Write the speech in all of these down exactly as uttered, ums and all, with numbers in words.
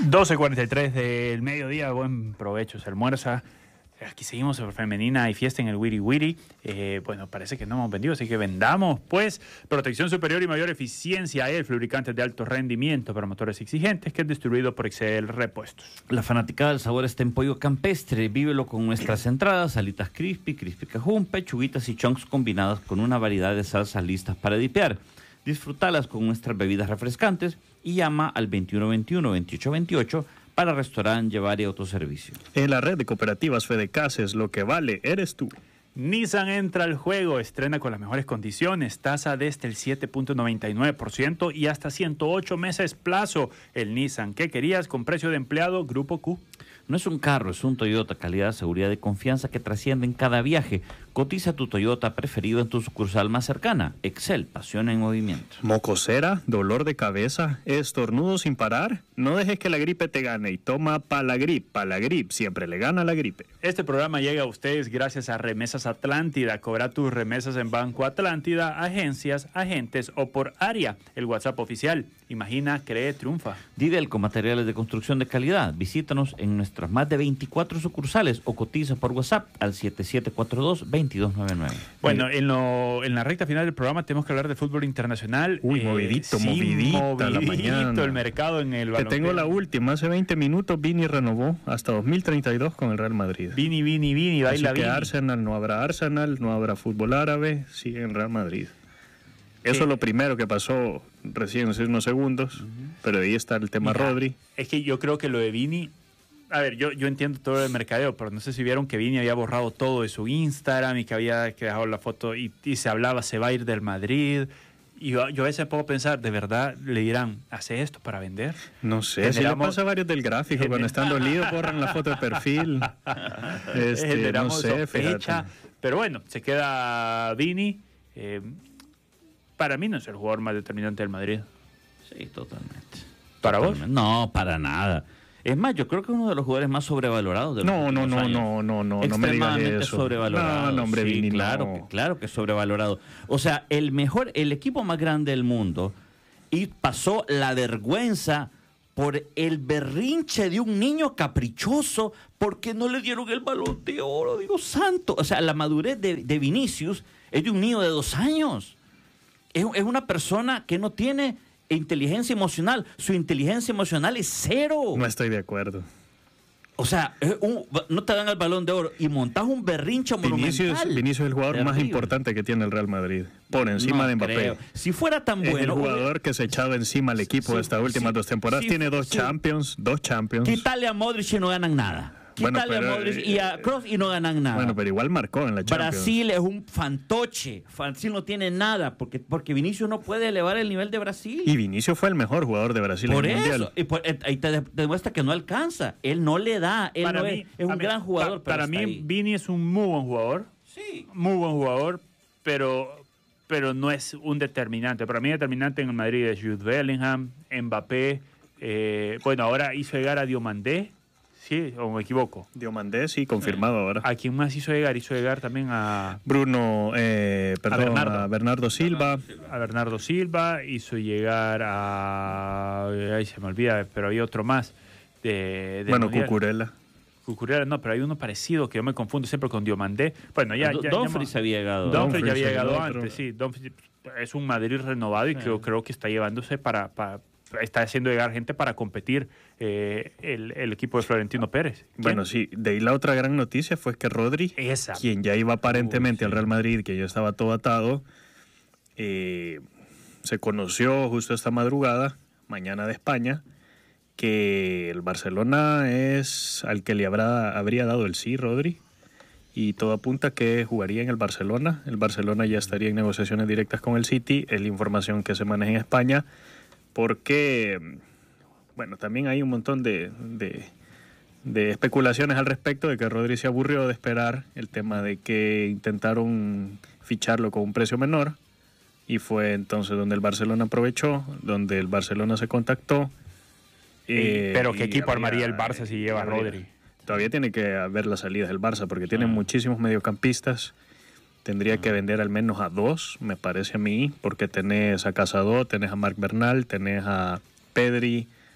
doce cuarenta y tres del mediodía, buen provecho, se almuerza. Aquí seguimos en Femenina y fiesta en el Wiri Wiri. Eh, bueno, parece que no hemos vendido, así que vendamos. Pues, protección superior y mayor eficiencia, el lubricante de alto rendimiento para motores exigentes, que es distribuido por Excel Repuestos. La fanaticada del sabor está en Pollo Campestre. Vívelo con nuestras entradas, alitas crispy, crispy cajún, pechuguitas y chunks combinadas con una variedad de salsas listas para dipear. Disfrútalas con nuestras bebidas refrescantes y llama al veintiuno veintiuno, veintiocho veintiocho para restaurante, llevar y autoservicio. En la red de cooperativas Fedecases, lo que vale eres tú. Nissan entra al juego, estrena con las mejores condiciones, tasa desde el siete punto noventa y nueve por ciento y hasta ciento ocho meses plazo. El Nissan que querías con precio de empleado Grupo Q. No es un carro, es un Toyota, calidad, seguridad y confianza que trasciende en cada viaje. Cotiza tu Toyota preferido en tu sucursal más cercana. Excel, pasión en movimiento. ¿Mocosera? ¿Dolor de cabeza? ¿Estornudo sin parar? No dejes que la gripe te gane y toma Palagrip. Palagrip siempre le gana la gripe. Este programa llega a ustedes gracias a Remesas Atlántida. Cobra tus remesas en Banco Atlántida, agencias, agentes o por área. El WhatsApp oficial. Imagina, cree, triunfa. Didel con materiales de construcción de calidad. Visítanos en nuestras más de veinticuatro sucursales o cotiza por WhatsApp al siete siete cuatro dos, dos dos nueve nueve. Bueno, en, lo, en la recta final del programa tenemos que hablar de fútbol internacional. Uy, movidito, eh, sí, movidito, movidito la mañana. El mercado en el baloncesto. Te tengo la última. Hace veinte minutos Vini renovó hasta dos mil treinta y dos con el Real Madrid. Vini, Vini, Vini, baila Así que Vini. Arsenal, no habrá Arsenal, no habrá fútbol árabe, sigue en Real Madrid. Eso es lo primero que pasó recién hace unos segundos, uh-huh. Pero ahí está el tema. Mira, Rodri. Es que yo creo que lo de Vini, a ver, yo, yo entiendo todo el mercadeo, pero no sé si vieron que Vini había borrado todo de su Instagram y que había dejado la foto y, y se hablaba, se va a ir del Madrid. Y yo, yo a veces puedo pensar, ¿de verdad le dirán, hace esto para vender? No sé, si le pasa a varios del gráfico, Gener- cuando están dolidos borran la foto de perfil. este, no sé, fecha. Pero bueno, se queda Vini. Eh, para mí no es el jugador más determinante del Madrid. Sí, totalmente. ¿Para totalmente. vos? No, para nada. Es más, yo creo que es uno de los jugadores más sobrevalorados de los no, no, no, años. no, no, no, no me digas eso. Sobrevalorado. No, no, hombre, sí, Vini, claro, no. que, claro que sobrevalorado. O sea, el mejor, el equipo más grande del mundo y pasó la vergüenza por el berrinche de un niño caprichoso porque no le dieron el Balón de Oro, Dios santo. O sea, la madurez de, de Vinicius es de un niño de dos años. Es, es una persona que no tiene inteligencia emocional. Su inteligencia emocional es cero. No estoy de acuerdo. O sea, es un, no te dan el Balón de Oro y montas un berrinche Vinicius, monumental. Vinicius es el jugador Terrible. más importante que tiene el Real Madrid. Por encima no de Mbappé. Creo. Si fuera tan es bueno... el jugador que se echaba encima al equipo sí, estas últimas sí, dos temporadas. sí, tiene dos sí. Champions, dos Champions. Quítale a Modric y no ganan nada. Bueno, Quítale pero, a Modric y a Kroos y no ganan nada. Bueno, pero igual marcó en la Champions. Brasil es un fantoche. Brasil no tiene nada porque, porque Vinicius no puede elevar el nivel de Brasil. Y Vinicius fue el mejor jugador de Brasil por en el eso, Mundial. y por, ahí te, te demuestra que no alcanza. Él no le da. Él para no mí, es, es un mí, gran jugador. Pa, para mí, ahí. Vini es un muy buen jugador. Sí. Muy buen jugador, pero, pero no es un determinante. Para mí, determinante en el Madrid es Jude Bellingham, Mbappé. Eh, bueno, ahora hizo llegar a Diomandé. Sí, o me equivoco. Diomandé, sí, confirmado ahora. ¿A quién más hizo llegar? Hizo llegar también a... Bruno, eh, perdón, a Bernardo. a Bernardo Silva. A Bernardo Silva, hizo llegar a... Ay, se me olvida, pero hay otro más. De, de bueno, Mundial. Cucurella. Cucurella, no, pero hay uno parecido que yo me confundo siempre con Diomandé. Bueno, ya... ya Dumfries ya, había llegado. Dumfries ya había llegado otro. antes, sí. Dumfries es un Madrid renovado y sí. creo, creo que está llevándose para... para está haciendo llegar gente para competir eh, el, el equipo de Florentino Pérez. ¿Quién? Bueno, sí, de ahí la otra gran noticia fue que Rodri, Esa. quien ya iba aparentemente Uy, sí. al Real Madrid, que ya estaba todo atado, eh, se conoció justo esta madrugada, mañana de España, que el Barcelona es al que le habrá, habría dado el sí, Rodri, y todo apunta que jugaría en el Barcelona. El Barcelona ya estaría en negociaciones directas con el City, es la información que se maneja en España, porque, bueno, también hay un montón de, de, de especulaciones al respecto de que Rodri se aburrió de esperar, el tema de que intentaron ficharlo con un precio menor y fue entonces donde el Barcelona aprovechó, donde el Barcelona se contactó. Eh, pero ¿qué equipo habría, armaría el Barça si lleva a Rodri? Todavía tiene que haber las salidas del Barça porque tienen ah. muchísimos mediocampistas. Tendría que vender al menos a dos, me parece a mí, porque tenés a Casado, tenés a Marc Bernal, tenés a Pedri,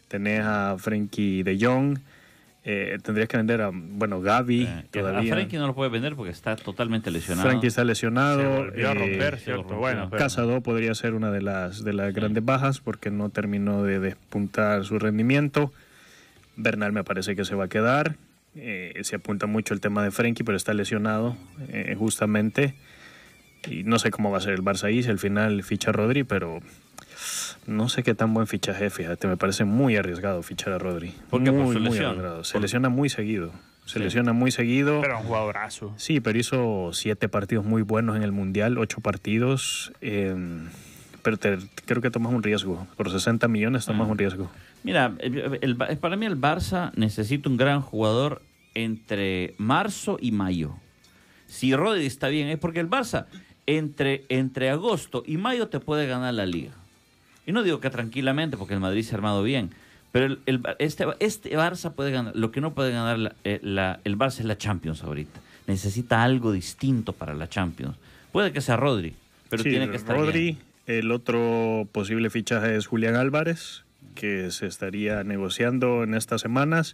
tenés a Frenkie de Jong, eh, tendrías que vender a, bueno, Gavi Eh, todavía. A Frenkie no lo puede vender porque está totalmente lesionado. Frenkie está lesionado. Se volvió a eh, romper, se ¿cierto? rompió. Bueno, pero- Casado podría ser una de las, de las grandes bajas porque no terminó de despuntar su rendimiento. Bernal me parece que se va a quedar. Eh, se apunta mucho el tema de Frenkie, pero está lesionado eh, justamente. Y no sé cómo va a ser el Barça ahí, si al final ficha a Rodri, pero no sé qué tan buen fichaje, fíjate, me parece muy arriesgado fichar a Rodri. ¿Por qué? Por Muy, su muy lesión. arriesgado. Se Por- lesiona muy seguido. Se Sí. lesiona muy seguido. Pero un jugadorazo. Sí, pero hizo siete partidos muy buenos en el Mundial, ocho partidos. eh, pero te- creo que tomas un riesgo. Por sesenta millones tomas Ah. un riesgo. Mira, el- el- para mí el Barça necesita un gran jugador entre marzo y mayo. Si Rodri está bien, es porque el Barça entre, entre agosto y mayo te puede ganar la liga. Y no digo que tranquilamente, porque el Madrid se ha armado bien, pero el, el- este, este Barça puede ganar. Lo que no puede ganar la- eh, la- el Barça es la Champions ahorita. Necesita algo distinto para la Champions. Puede que sea Rodri, pero Sí, tiene que estar Rodri. bien. El otro posible fichaje es Julián Álvarez, que se estaría negociando en estas semanas.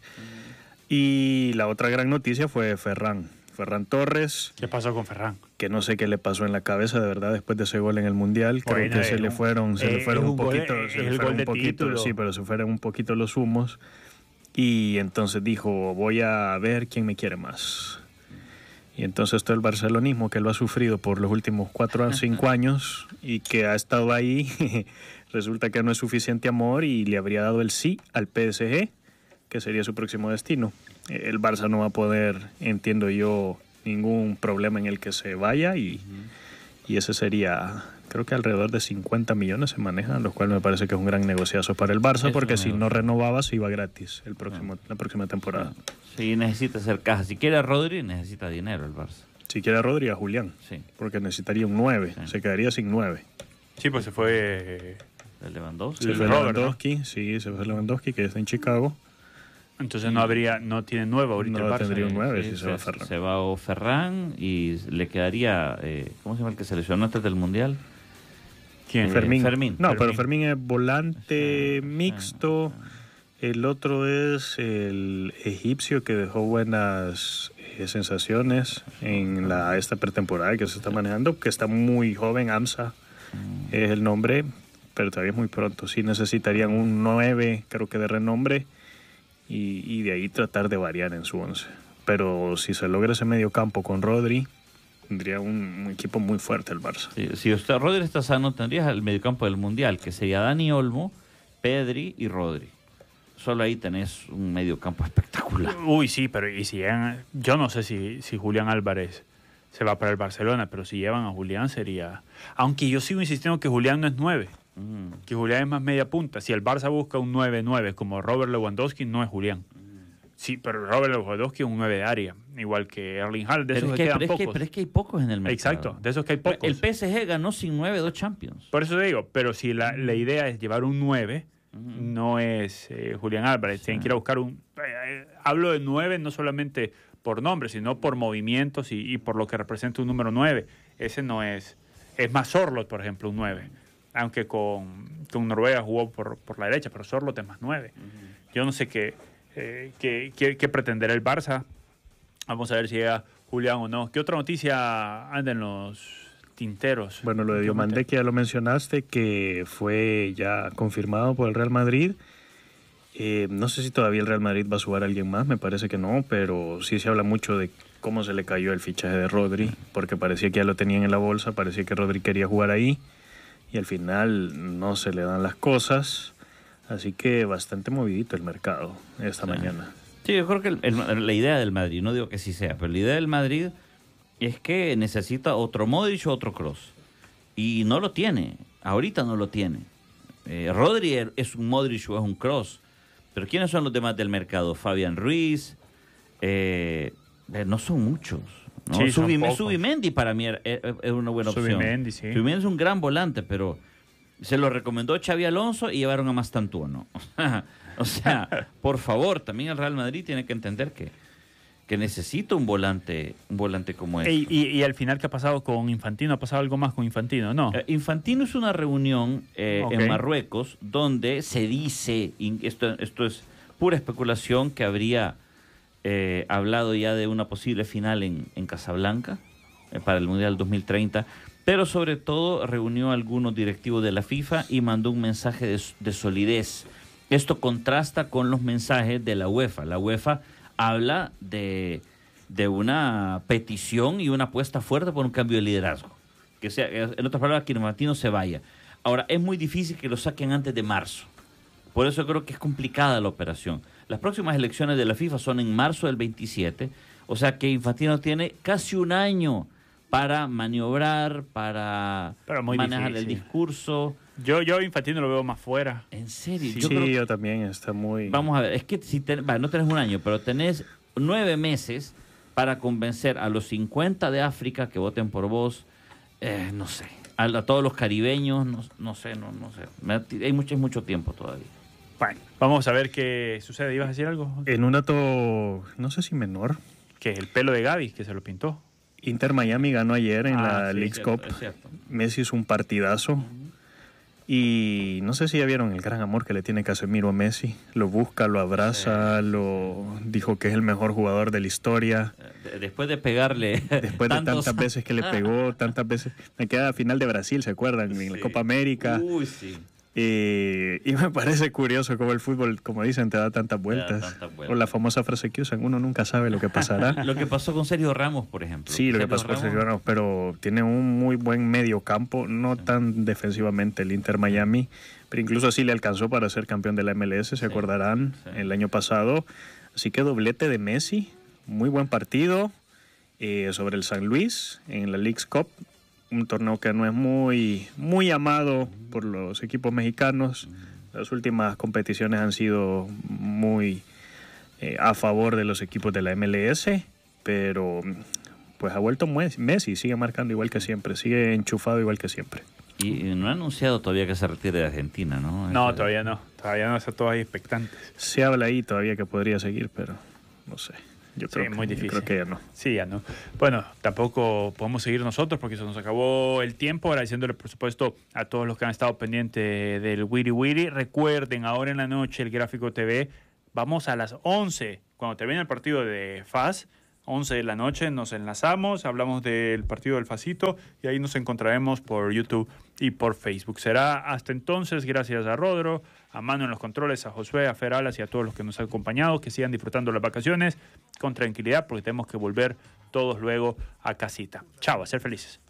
Y la otra gran noticia fue Ferran. Ferran Torres, ¿Qué pasó con Ferran? que no sé qué le pasó en la cabeza, de verdad, después de ese gol en el Mundial. Creo Bueno, que es se le un- fueron, se eh, le fueron es un un gol, poquito, eh, se es le el fueron gol un de poquito, título. sí, pero se fueron un poquito los humos. Y entonces dijo, voy a ver quién me quiere más. Y entonces todo el barcelonismo que lo ha sufrido por los últimos cuatro o cinco años y que ha estado ahí, resulta que no es suficiente amor y le habría dado el sí al P S G, que sería su próximo destino. Eh, El Barça no va a poder, entiendo yo, ningún problema en el que se vaya y, y ese sería, creo que alrededor de cincuenta millones se manejan, lo cual me parece que es un gran negociazo para el Barça Es porque un si no negocio. renovaba se iba gratis el próximo, la próxima temporada. Sí, necesita hacer caja. Si quiere a Rodri, necesita dinero el Barça. Si quiere a Rodri, a Julián, Sí, porque necesitaría un nueve, Sí. se quedaría sin nueve. Sí, pues se fue. eh, el Lewandowski. Se El fue Robert, Lewandowski, sí, se fue Lewandowski, que está en Chicago. Entonces no habría, no tiene nuevo ahorita No el Barça. tendría un nueve Sí, si se va Ferran. Se va o Ferran y le quedaría, eh, ¿cómo se llama el que se lesionó antes del Mundial? ¿Quién? Eh, Fermín. Fermín. No, pero Fermín. Fermín es volante Sí, mixto. El otro es el egipcio que dejó buenas eh, sensaciones en la esta pretemporada que se está manejando, que está muy joven, Amsa es el nombre, pero todavía es muy pronto. Sí necesitarían un nueve, creo que de renombre, y, y de ahí tratar de variar en su once. Pero si se logra ese medio campo con Rodri, tendría un, un equipo muy fuerte el Barça. Sí, si usted Rodri está sano, tendrías el mediocampo del Mundial, que sería Dani Olmo, Pedri y Rodri. Solo ahí tenés un mediocampo espectacular. Uy, sí, pero y si llegan, yo no sé si, si Julián Álvarez se va para el Barcelona, pero si llevan a Julián sería... Aunque yo sigo insistiendo que Julián no es nueve, Mm. que Julián es más media punta. Si el Barça busca un nueve nueve como Robert Lewandowski, no es Julián. Sí, pero Robert Lewandowski es un nueve de área, igual que Erling Haaland, de Pero esos es, que, que, quedan pero, es que, pocos. pero es que hay pocos en el mercado. Exacto, de esos que hay pocos. El P S G ganó sin nueve dos Champions. Por eso te digo, pero si la, la idea es llevar un nueve, no es eh, Julián Álvarez. Tienen que ir a buscar un... eh, eh, hablo de nueve no solamente por nombre, sino por movimientos y, y por lo que representa un número nueve. Ese no es... Es más Sorloth, por ejemplo, un nueve. Aunque con, con Noruega jugó por, por la derecha, pero Sorloth es más nueve. Yo no sé qué, eh, qué, qué, qué pretenderá el Barça. Vamos a ver si llega Julián o no. ¿Qué otra noticia anda en los tinteros? Bueno, lo de Diomandé que ya lo mencionaste, que fue ya confirmado por el Real Madrid. Eh, no sé si todavía el Real Madrid va a subir a alguien más, me parece que no, pero sí se habla mucho de cómo se le cayó el fichaje de Rodri, porque parecía que ya lo tenían en la bolsa, parecía que Rodri quería jugar ahí, y al final no se le dan las cosas, así que bastante movidito el mercado esta Sí. mañana. Sí, yo creo que el- el- la idea del Madrid, no digo que sí sea, pero la idea del Madrid es que necesita otro Modric o otro Kroos. Y no lo tiene, ahorita no lo tiene. Eh, Rodri es un Modric o es un Kroos. Pero ¿quiénes son los demás del mercado? Fabián Ruiz, eh, eh, no son muchos. ¿no? Sí, son Subime- pocos. Subimendi para mí es, es- es una buena opción. Subimendi, sí. Subimendi es un gran volante, pero se lo recomendó Xavi Alonso y llevaron a Mastantuono. O sea, por favor, también el Real Madrid tiene que entender que, que necesita un volante, un volante como este. Ey, y, y al final, ¿qué ha pasado con Infantino? ¿Ha pasado algo más con Infantino? No. Eh, Infantino es una reunión eh, Ok. en Marruecos donde se dice, y esto, esto es pura especulación, que habría eh, hablado ya de una posible final en, en Casablanca eh, para el Mundial dos mil treinta, pero sobre todo reunió a algunos directivos de la FIFA y mandó un mensaje de, de solidez. Esto contrasta con los mensajes de la UEFA. La UEFA habla de, de una petición y una apuesta fuerte por un cambio de liderazgo. Que sea, en otras palabras, que Infantino se vaya. Ahora, es muy difícil que lo saquen antes de marzo. Por eso creo que es complicada la operación. Las próximas elecciones de la FIFA son en marzo del veintisiete, o sea que Infantino tiene casi un año para maniobrar, para Pero muy manejar difícil. el discurso. Yo, yo Infantino lo veo más fuera. En serio, Sí, yo creo que- yo también, está muy... Vamos a ver, es que si ten- va, no tenés un año, pero tenés nueve meses para convencer a los cincuenta de África que voten por vos, eh, no sé, a, a todos los caribeños, no, no sé, no, no sé. Me- hay mucho, hay mucho tiempo todavía. Bueno, vamos a ver qué sucede. ¿Ibas a decir algo? En un dato, no sé si menor, Que el pelo de Gaby, que se lo pintó. Inter Miami ganó ayer en Ah, la sí, Leagues Es Cup. cierto, es cierto. Messi hizo un partidazo. Y no sé si ya vieron el gran amor que le tiene Casemiro a Messi. Lo busca, lo abraza, lo dijo que es el mejor jugador de la historia. Eh, de- Después de pegarle Después de tantos- tantas veces que le pegó, tantas veces. Me queda a final de Brasil, ¿se acuerdan? En la Sí. Copa América. Uy, sí. Eh, y me parece curioso cómo el fútbol, como dicen, te da tantas vueltas. tantas vueltas. O la famosa frase que usan, uno nunca sabe lo que pasará. Lo que pasó con Sergio Ramos, por ejemplo. Sí, lo que Sergio pasó con Ramos- Sergio Ramos, pero tiene un muy buen medio campo, no tan defensivamente el Inter Miami, pero incluso así le alcanzó para ser campeón de la M L S, se Sí, acordarán, sí. el año pasado. Así que doblete de Messi, muy buen partido eh, sobre el San Luis en la Leagues Cup, un torneo que no es muy, muy amado por los equipos mexicanos. Las últimas competiciones han sido muy eh, a favor de los equipos de la M L S, pero pues ha vuelto Messi, sigue marcando igual que siempre, sigue enchufado igual que siempre. Y, y no ha anunciado todavía que se retire de Argentina, ¿no? No, Eso- todavía no. Todavía no, está todo ahí expectantes. Se habla ahí todavía que podría seguir, pero no sé. Yo Sí, creo, que, muy yo difícil. creo que ya no. Sí, ya no. Bueno, tampoco podemos seguir nosotros porque se nos acabó el tiempo. Agradeciéndole, por supuesto, a todos los que han estado pendientes del Wiri Wiri. Recuerden, ahora en la noche, el Gráfico T V. Vamos a las once, cuando termine el partido de F A S, once de la noche, nos enlazamos, hablamos del partido del Facito y ahí nos encontraremos por YouTube y por Facebook. Será hasta entonces, gracias a Rodro, a Mano en los controles, a Josué, a Fer Alas y a todos los que nos han acompañado, que sigan disfrutando las vacaciones con tranquilidad porque tenemos que volver todos luego a casita. Chao, a ser felices.